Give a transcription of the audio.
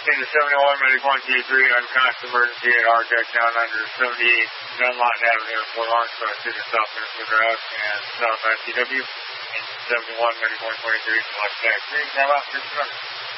In the 71 Medic 123, unconscious emergency at RJAC down under 78 Dunlop Avenue, Fort Lawrence, City, South Minnesota Drive, and South ICW. And 71 Medic 123, select taxi, come out,